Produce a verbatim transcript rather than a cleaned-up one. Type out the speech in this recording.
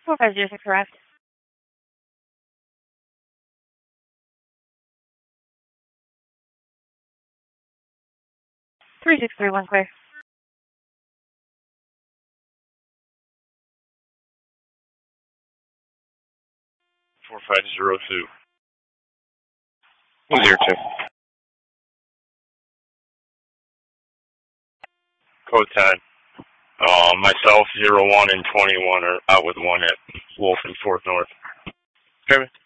four five zero six arrived. three six three one clear. four five zero two. one zero two. Code ten. Uh, myself, zero one and twenty-one are out with one at Wolf and Fourth North. Okay.